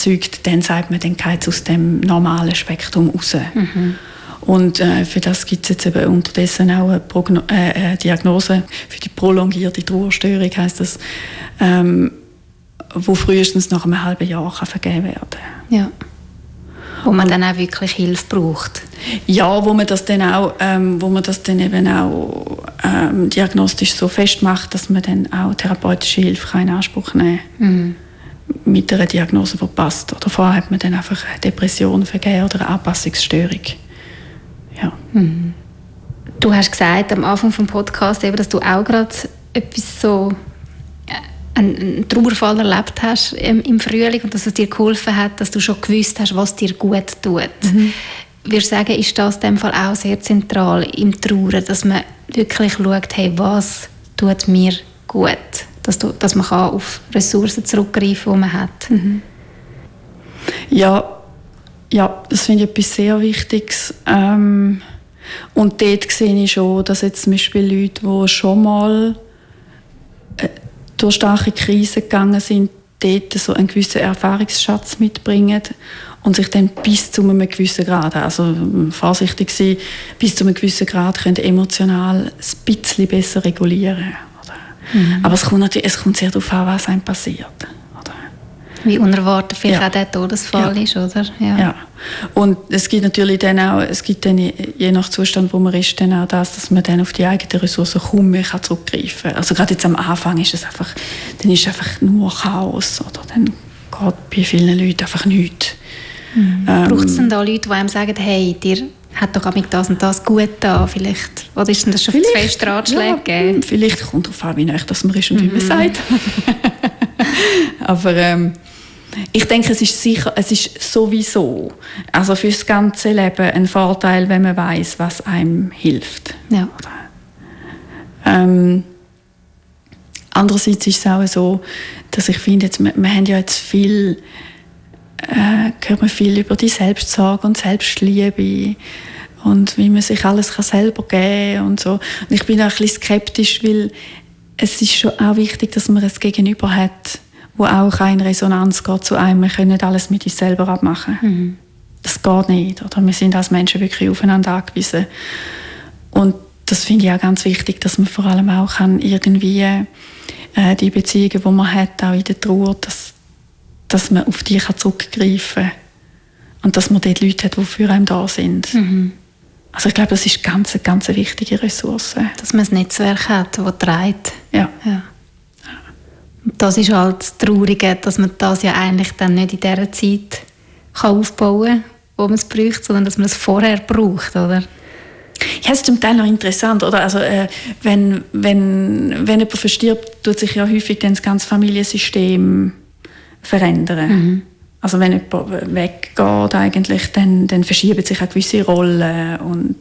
erzeugt, dann sagt man, dann geht es aus dem normalen Spektrum raus. Und für das gibt es jetzt eben unterdessen auch eine Diagnose für die prolongierte Trauerstörung, heisst das, wo frühestens nach einem halben Jahr vergeben werden kann. Ja. Wo man dann auch wirklich Hilfe braucht. Ja, wo man das dann eben auch diagnostisch so festmacht, dass man dann auch therapeutische Hilfe in Anspruch nehmen kann. Mit einer Diagnose, die passt. Oder vorher hat man dann einfach eine Depression vergeben oder eine Anpassungsstörung. Ja. Du hast gesagt am Anfang des Podcasts, dass du auch gerade etwas so einen Trauerfall erlebt hast im Frühling und dass es dir geholfen hat, dass du schon gewusst hast, was dir gut tut. Ich würde sagen, ist das in dem Fall auch sehr zentral im Trauern, dass man wirklich schaut, hey, was tut mir gut, dass man auf Ressourcen zurückgreifen kann, die man hat. Ja, das finde ich etwas sehr Wichtiges. Und dort sehe ich schon, dass jetzt zum Beispiel Leute, die schon mal durch starke Krisen gegangen sind, dort so einen gewissen Erfahrungsschatz mitbringen und sich dann bis zu einem gewissen Grad, also vorsichtig sein, bis zu einem gewissen Grad können emotional ein bisschen besser regulieren. Oder? Aber es kommt sehr darauf an, was einem passiert. Oder? Wie unerwartet vielleicht auch der Todesfall ist, oder? Ja. Und es gibt natürlich dann auch, je nach Zustand, wo man ist, dann auch das, dass man dann auf die eigenen Ressourcen kaum mehr zurückgreifen kann. Also gerade jetzt am Anfang ist es einfach nur Chaos, oder? Dann geht bei vielen Leuten einfach nichts. Braucht es denn da Leute, die einem sagen, hey, dir hat doch auch das und das gut da, vielleicht? Oder ist denn das schon zu fest Ratschläge gegeben? Vielleicht kommt darauf an, wie nah das man ist und wie man sagt. Aber ich denke, es ist sowieso, also für das ganze Leben ein Vorteil, wenn man weiss, was einem hilft. Ja. Andererseits ist es auch so, dass ich finde, wir haben ja jetzt viel, hört man viel über die Selbstsorge und Selbstliebe und wie man sich alles selber geben kann und so. Und ich bin auch ein bisschen skeptisch, weil es ist schon auch wichtig, dass man ein Gegenüber hat, wo auch in Resonanz geht zu einem. Wir können nicht alles mit uns selber abmachen. Das geht nicht. Oder? Wir sind als Menschen wirklich aufeinander angewiesen. Und das finde ich auch ganz wichtig, dass man vor allem auch irgendwie die Beziehungen, die man hat, auch in der Trauer, dass man auf die zurückgreifen kann. Und dass man dort Leute hat, die für einen da sind. Also ich glaube, das ist eine ganz wichtige Ressource. Dass man ein Netzwerk hat, das trägt. Ja. Das ist halt das Traurige, dass man das ja eigentlich dann nicht in dieser Zeit aufbauen kann, wo man es braucht, sondern dass man es vorher braucht, oder? Ja, es ist zum Teil noch interessant, oder? Also, wenn jemand verstirbt, tut sich ja häufig dann das ganze Familiensystem verändern. Also wenn jemand weggeht, eigentlich, dann verschieben sich auch gewisse Rollen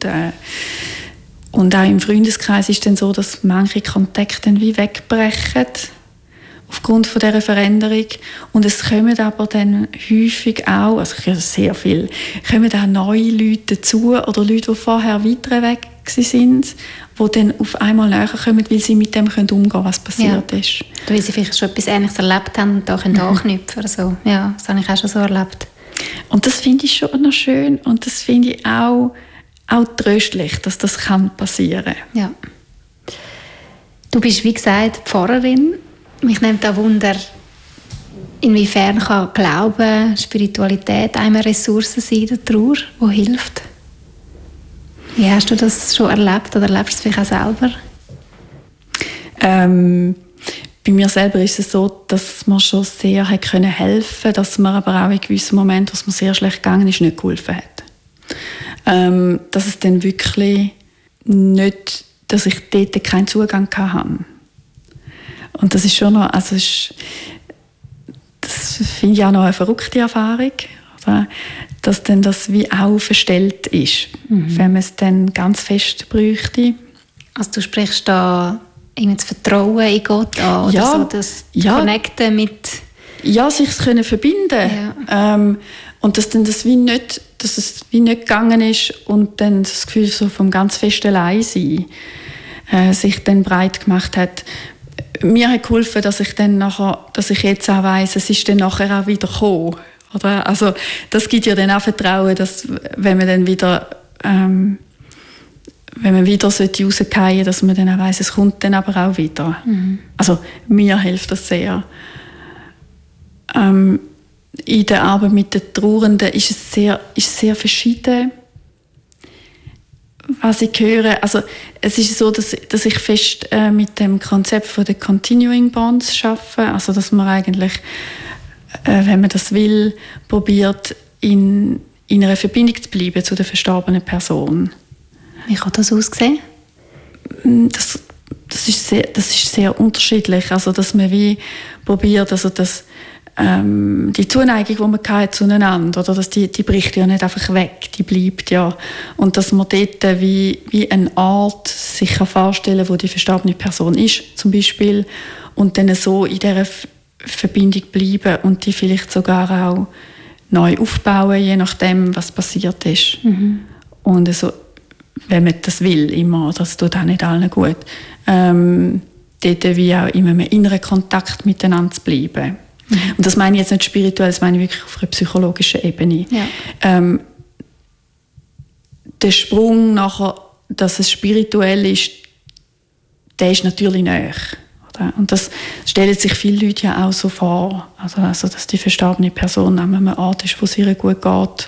und auch im Freundeskreis ist es dann so, dass manche Kontakte dann wie wegbrechen aufgrund von dieser Veränderung. Und es kommen aber dann häufig auch, also sehr viel, kommen auch neue Leute dazu oder Leute, die vorher weiter weg waren, die dann auf einmal näher kommen, weil sie mit dem umgehen können, was passiert ist. Weil sie vielleicht schon etwas Ähnliches erlebt haben und da anknüpfen können. So. Ja, das habe ich auch schon so erlebt. Und das finde ich schon noch schön und das finde ich auch tröstlich, dass das passieren kann. Ja. Du bist, wie gesagt, Pfarrerin. Mich nimmt auch Wunder, inwiefern kann Glauben, Spiritualität eine Ressource sein in der Trauer, die hilft? Wie hast du das schon erlebt oder erlebst du es vielleicht auch selber? Bei mir selber ist es so, dass man schon sehr helfen konnte, dass man aber auch in gewissen Momenten, was mir sehr schlecht gegangen ist, nicht geholfen hat. Dass es dann wirklich nicht, dass ich dort keinen Zugang hatte. Und das ist schon noch, also das finde ich auch noch eine verrückte Erfahrung, oder? Dass dann das wie auch verstellt ist, wenn man es dann ganz fest bräuchte. Also du sprichst da irgendwie das Vertrauen in Gott an, oder so das Connecten mit... Ja, sich können verbinden. Ja. Und dass dann dass es wie nicht gegangen ist und dann das Gefühl so vom ganz festen Alleinsein sich dann breit gemacht hat. Mir hat geholfen, dass ich jetzt auch weiss, es ist dann nachher auch wieder gekommen. Oder? Also das gibt ja dann auch Vertrauen, dass wenn man dann wieder wenn man wieder rausfallen sollte, dass man dann auch weiss, es kommt dann aber auch wieder. Mhm. Also mir hilft das sehr. In der Arbeit mit den Trauernden ist es sehr verschieden, was ich höre. Also es ist so, dass ich fest mit dem Konzept von den Continuing Bonds arbeite. Also dass man eigentlich, wenn man das will, probiert, in einer Verbindung zu bleiben zu der verstorbenen Person. Wie kann das aussehen? Das ist sehr unterschiedlich. Also, dass man wie probiert, also dass die Zuneigung, die man hat zueinander, oder dass die bricht ja nicht einfach weg, die bleibt ja. Und dass man dort wie eine Art sich vorstellen kann, wo die verstorbene Person ist, zum Beispiel, und dann so in dieser Verbindung bleiben und die vielleicht sogar auch neu aufbauen, je nachdem, was passiert ist. Mhm. Und also, wenn man das will, immer, das tut auch nicht allen gut, dort wie auch in einem inneren Kontakt miteinander zu bleiben. Mhm. Und das meine ich jetzt nicht spirituell, das meine ich wirklich auf einer psychologischen Ebene. Ja. Der Sprung nachher, dass es spirituell ist, der ist natürlich näher. Und das stellen sich viele Leute ja auch so vor, also dass die verstorbene Person an einem Ort ist, wo es ihr gut geht.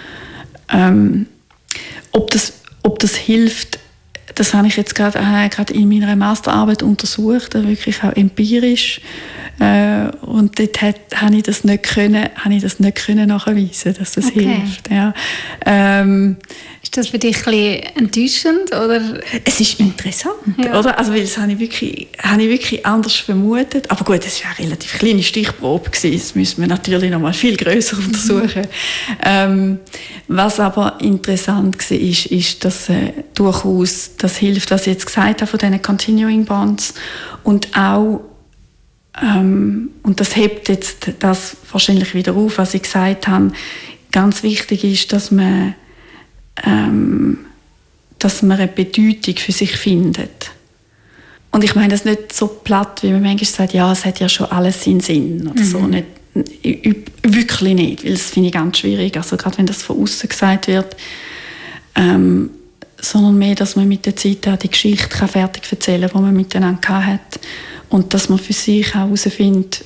Ob das hilft, das habe ich jetzt gerade in meiner Masterarbeit untersucht, wirklich auch empirisch. Und dort habe ich das nicht können nachweisen, dass das hilft. Ja. Ist das für dich ein bisschen enttäuschend? Oder? Es ist interessant, ja. Oder? Also, weil das habe ich wirklich anders vermutet. Aber gut, es war eine relativ kleine Stichprobe gewesen. Das müssen wir natürlich noch mal viel grösser untersuchen. Was aber interessant war, ist, dass durchaus das hilft, was ich jetzt gesagt habe von diesen Continuing Bonds. Und auch und das hebt jetzt das wahrscheinlich wieder auf, was ich gesagt habe. Ganz wichtig ist, dass man eine Bedeutung für sich findet. Und ich meine das nicht so platt, wie man manchmal sagt, ja, es hat ja schon alles seinen Sinn oder so. Nicht, wirklich nicht, weil das finde ich ganz schwierig, also gerade wenn das von außen gesagt wird, sondern mehr, dass man mit der Zeit auch die Geschichte fertig erzählen kann, die man miteinander hat. Und dass man für sich auch herausfindet,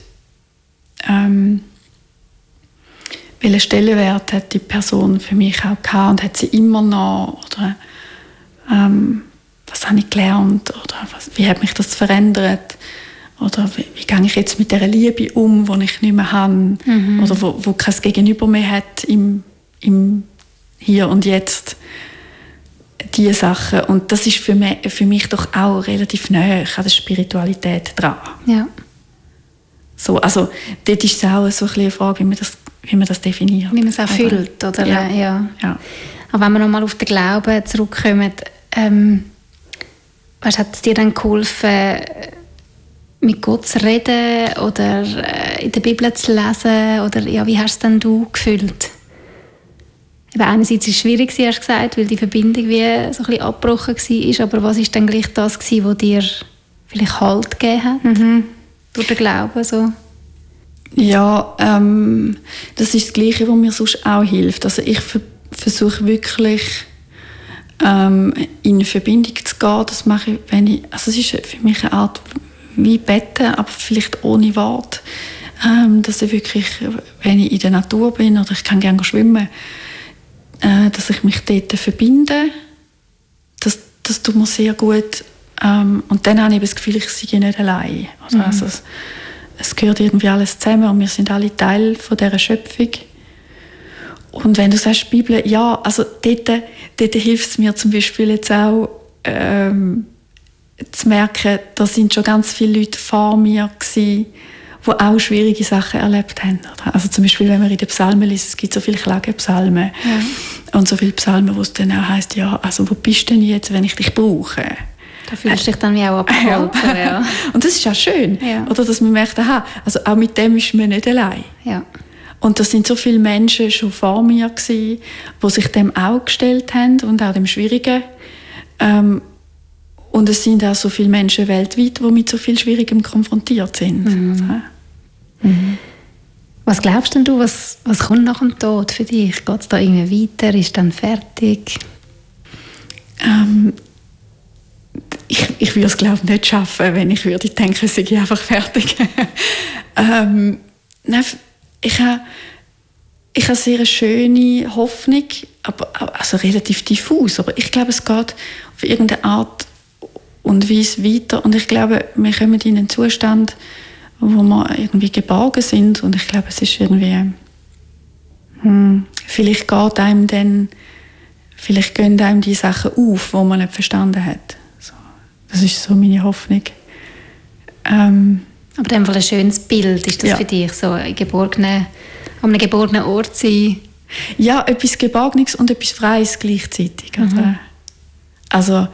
welchen Stellenwert hat die Person für mich auch gehabt und hat sie immer noch, oder was habe ich gelernt, oder wie hat mich das verändert, oder wie gehe ich jetzt mit dieser Liebe um, die ich nicht mehr habe, oder wo kein Gegenüber mehr hat im Hier und Jetzt. Diese Sachen. Und das ist für mich doch auch relativ nahe an der Spiritualität dran. Ja. So, also dort ist es auch so eine Frage, wie man das definiert. Wie man es auch fühlt, oder? Ja. Aber wenn wir nochmal auf den Glauben zurückkommen, hat es dir dann geholfen, mit Gott zu reden oder in der Bibel zu lesen? Oder ja, wie hast du es denn gefühlt? Aber einerseits war es schwierig, hast du gesagt, weil die Verbindung wie so ein bisschen abgebrochen war. Aber was war dann gleich das, was dir vielleicht Halt gegeben hat? Durch den Glauben? So? Ja, das ist das Gleiche, was mir sonst auch hilft. Also ich versuche wirklich, in Verbindung zu gehen. Das mache ich, also es ist für mich eine Art wie Betten, aber vielleicht ohne Wort. Dass ich wirklich, wenn ich in der Natur bin oder ich kann gerne schwimmen, dass ich mich dort verbinde, das tut mir sehr gut. Und dann habe ich das Gefühl, ich sei nicht allein. Also es gehört irgendwie alles zusammen und wir sind alle Teil von dieser Schöpfung. Und wenn du sagst Bibel, ja, also dort hilft es mir zum Beispiel jetzt auch, zu merken, da sind schon ganz viele Leute vor mir gewesen, die auch schwierige Sachen erlebt haben. Also zum Beispiel, wenn man in den Psalmen liest, es gibt so viele Klagepsalmen und so viele Psalmen, wo es dann auch heisst, ja, also wo bist du denn jetzt, wenn ich dich brauche? Da fühlst du dich dann wie auch abgeholt. Ja. Und das ist auch schön, oder, dass man merkt, aha, also auch mit dem ist man nicht allein. Ja. Und da sind so viele Menschen schon vor mir gewesen, die sich dem auch gestellt haben und auch dem Schwierigen. Und es sind auch so viele Menschen weltweit, die mit so viel Schwierigem konfrontiert sind. Was glaubst denn du, was kommt nach dem Tod für dich? Geht es da irgendwie weiter? Ist dann fertig? Ich würde es, glaube ich, nicht schaffen, wenn ich würde denken, es sei einfach fertig. Nein, ich habe eine sehr schöne Hoffnung, also relativ diffus, aber ich glaube, es geht auf irgendeine Art und Weise weiter. Und ich glaube, wir kommen in einen Zustand, wo wir irgendwie geborgen sind. Und ich glaube, es ist irgendwie, vielleicht gehen einem die Sachen auf, die man nicht verstanden hat. So, das ist so meine Hoffnung. Aber in dem Fall ein schönes Bild ist das für dich, so an einem geborgenen Ort sein? Ja, etwas Geborgenes und etwas Freies gleichzeitig. Also,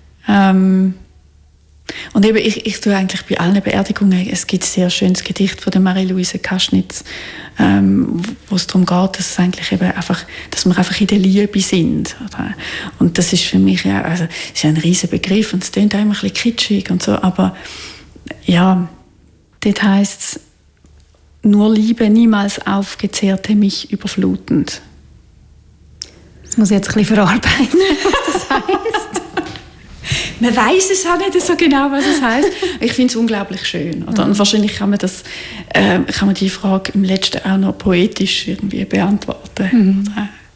und eben, ich tue eigentlich bei allen Beerdigungen, es gibt ein sehr schönes Gedicht von der Marie-Louise Kaschnitz, wo es darum geht, dass es eigentlich eben einfach, dass wir einfach in der Liebe sind. Oder? Und das ist für mich ja, also, ist ein riesen Begriff und es klingt auch immer ein bisschen kitschig und so, aber ja, dort heisst es, nur Liebe, niemals aufgezehrte mich überflutend. Das muss ich jetzt ein bisschen verarbeiten, was das heisst. Man weiss es auch nicht so genau, was es heisst. Ich finde es unglaublich schön. Oder? Und wahrscheinlich kann man die Frage im Letzten auch noch poetisch irgendwie beantworten.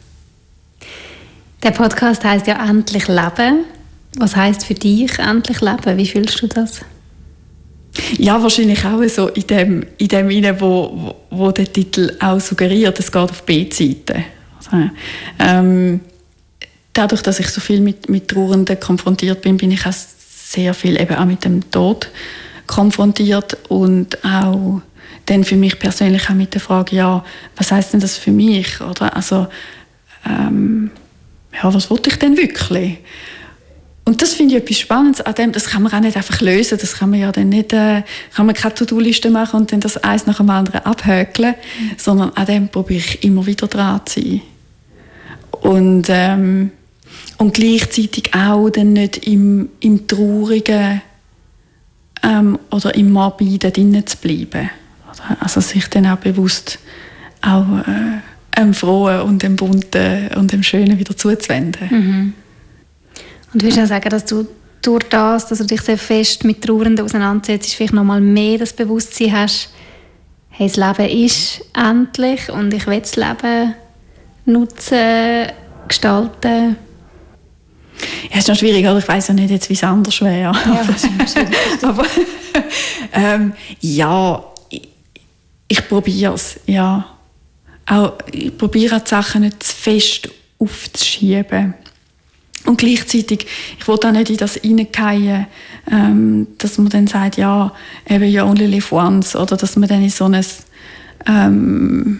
Der Podcast heisst ja «Endlich leben». Was heisst für dich «Endlich leben»? Wie fühlst du das? Ja, wahrscheinlich auch so in dem hinein, wo der Titel auch suggeriert, es geht auf B-Seite. Also, dadurch, dass ich so viel mit Trauernden konfrontiert bin ich auch sehr viel eben auch mit dem Tod konfrontiert und auch dann für mich persönlich auch mit der Frage, ja, was heisst denn das für mich? Oder? Also, was wollte ich denn wirklich? Und das finde ich etwas Spannendes an dem, das kann man auch nicht einfach lösen, das kann man ja dann nicht, kann man keine To-Do-Liste machen und dann das eins nach dem anderen abhäkeln, sondern an dem probiere ich immer wieder dran zu sein. Und gleichzeitig auch dann nicht im Traurigen oder im Morbiden drinnen zu bleiben. Also sich dann auch bewusst auch dem Frohen und dem Bunten und dem Schönen wieder zuzuwenden. Und würdest du auch sagen, dass du durch das, dass du dich sehr fest mit Trauernden auseinandersetzt, vielleicht noch mal mehr das Bewusstsein hast, hey, das Leben ist endlich und ich will das Leben nutzen, gestalten? Ja, es ist noch schwierig, oder? Ich weiss ja nicht, jetzt, wie es anders wäre. Ja, das ist schwierig. Aber ja, ich probiere es. Ja. Auch, ich probiere die Sachen nicht zu fest aufzuschieben. Und gleichzeitig, ich will auch nicht in das hineingehen, dass man dann sagt, ja, eben you only live once, oder dass man dann in so ein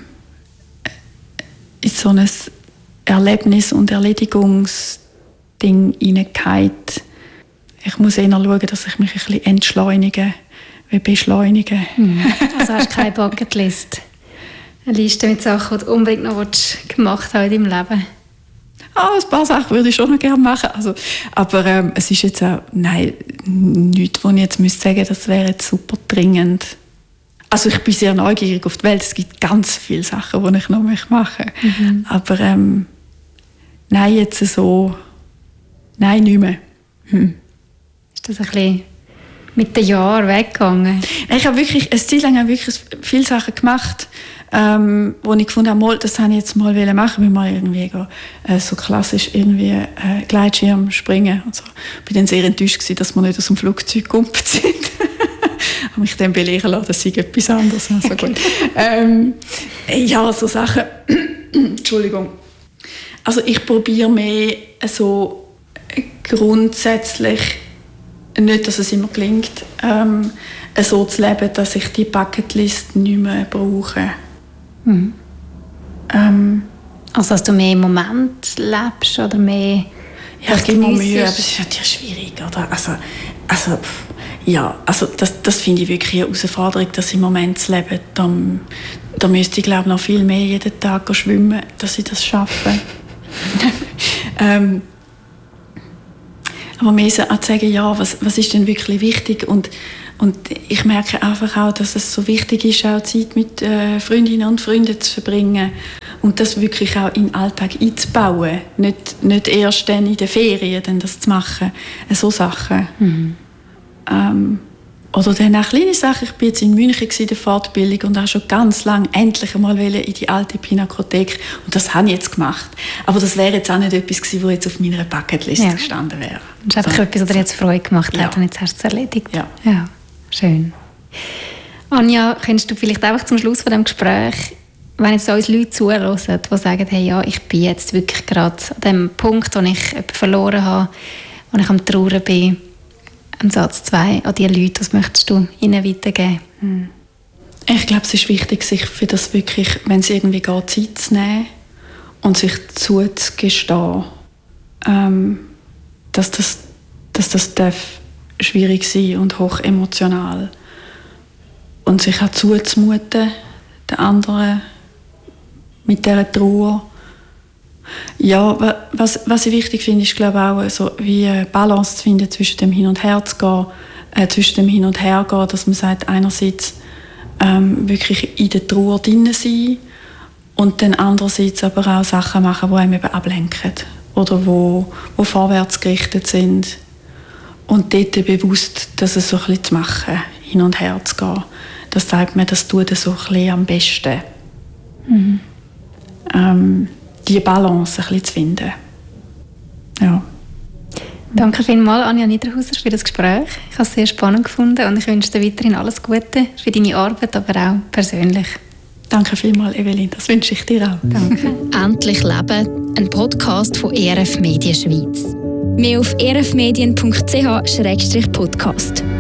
Erlebnis- und Erledigungsding hineingeht. Ich muss eher schauen, dass ich mich ein bisschen entschleunige, wie beschleunige. Also hast du keine Bucketlist? Eine Liste mit Sachen, die du unbedingt noch gemacht hast in deinem Leben? Ein paar Sachen würde ich schon noch gerne machen. Also, aber es ist jetzt auch nichts, wo ich jetzt sagen müsste, das wäre jetzt super dringend. Also ich bin sehr neugierig auf die Welt. Es gibt ganz viele Sachen, die ich noch machen möchte. Aber nein, jetzt so, nein, nicht mehr. Ist das ein bisschen mit den Jahren weggegangen? Ich habe wirklich, eine Zeit lang wirklich viele Sachen gemacht, wo ich gefunden habe, das wollte ich jetzt mal machen, wie man irgendwie so klassisch irgendwie Gleitschirm springen und so. Ich war dann sehr enttäuscht gewesen, dass wir nicht aus dem Flugzeug gekumpelt sind. Ich habe mich dann belehren lassen, das sei etwas anderes. Also gut. Ja, so Sachen. Entschuldigung. Also ich probiere mehr so grundsätzlich, nicht, dass es immer gelingt, so zu leben, dass ich die Bucketlist nicht mehr brauche. Also dass du mehr im Moment lebst oder mehr... Ja, ich gebe mir Mühe, aber es ist natürlich schwierig, oder? Also das finde ich wirklich eine Herausforderung, das im Moment zu leben. Da müsste ich, glaube ich, noch viel mehr jeden Tag schwimmen, dass ich das schaffe. Aber mehr zu sagen, ja, was ist denn wirklich wichtig und Und ich merke einfach auch, dass es so wichtig ist, auch Zeit mit Freundinnen und Freunden zu verbringen und das wirklich auch in den Alltag einzubauen. Nicht erst dann in den Ferien dann das zu machen. So Sachen. Oder dann auch kleine Sachen. Ich war jetzt in München in der Fortbildung und habe schon ganz lange endlich einmal in die alte Pinakothek. Und das habe ich jetzt gemacht. Aber das wäre jetzt auch nicht etwas gewesen, was jetzt auf meiner Bucketliste gestanden wäre. Das ist einfach etwas, was dir jetzt Freude gemacht hat und jetzt hast du es erledigt. Ja, schön. Anja, könntest du vielleicht einfach zum Schluss von diesem Gespräch, wenn jetzt uns Leute zuhören, die sagen, hey, ja, ich bin jetzt wirklich gerade an dem Punkt, wo ich jemanden verloren habe, wo ich am Trauern bin, ein Satz 2 an die Leute, was möchtest du ihnen weitergeben? Ich glaube, es ist wichtig, sich für das wirklich, wenn es irgendwie geht, Zeit zu nehmen und sich zuzugestehen, dass das darf schwierig sein und hoch emotional. Und sich auch zuzumuten, den anderen mit dieser Trauer. Ja, was ich wichtig finde, ist, glaube ich, auch so wie eine Balance zu finden zwischen dem Hin und Her zu gehen, dass man sagt, einerseits wirklich in der Trauer drin sein und dann andererseits aber auch Sachen machen, die einem eben ablenken oder wo vorwärts gerichtet sind und dort bewusst das so ein bisschen zu machen, hin und her zu gehen. Das zeigt mir, das tut so ein bisschen am besten. Die Balance ein bisschen zu finden. Ja. Danke vielmals, Anja Niederhauser, für das Gespräch. Ich habe es sehr spannend gefunden und ich wünsche dir weiterhin alles Gute für deine Arbeit, aber auch persönlich. Danke vielmals, Evelyn. Das wünsche ich dir auch. Danke. Endlich Leben, ein Podcast von ERF Medien Schweiz. Mehr auf erfmedien.ch/podcast.